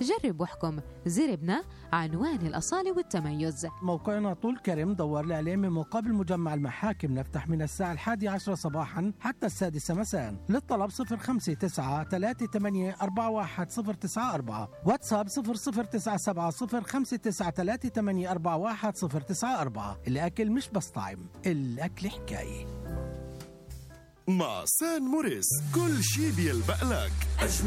جرب واحكم. زربنا، عنوان الأصالة والتميز. موقعنا طول كرم، دور لي عليه من مقابل مجمع المحاكم. نفتح من الساعة 11 صباحا حتى 6 مساء. للطلب 059-3841-094، واتساب 00970593841-094. الأكل مش بس طعم، الأكل حكاية. مع سان موريس كل شي بيلبق لك.